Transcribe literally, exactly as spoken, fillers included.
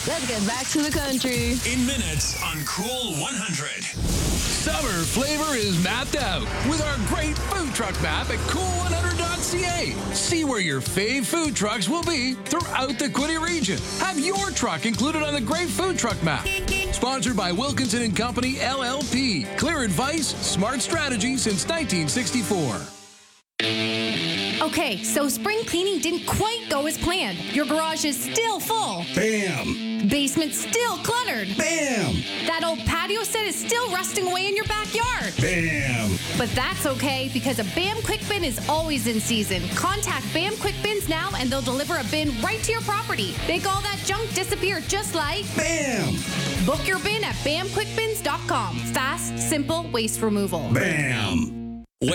Let's get back to the country. In minutes on Cool one hundred. Summer flavor is mapped out with our great food truck map at cool one hundred dot c a. See where your fave food trucks will be throughout the Quinte region. Have your truck included on the great food truck map. Sponsored by Wilkinson and Company, L L P. Clear advice, smart strategy since nineteen sixty-four. Okay, so spring cleaning didn't quite go as planned. Your garage is still full. Bam! Basement still cluttered. Bam! That old patio set is still rusting away in your backyard. Bam! But that's okay because a BAM Quick Bin is always in season. Contact BAM Quick Bins now and they'll deliver a bin right to your property. Make all that junk disappear just like... Bam! Book your bin at bam quick bins dot com. Fast, simple waste removal. Bam!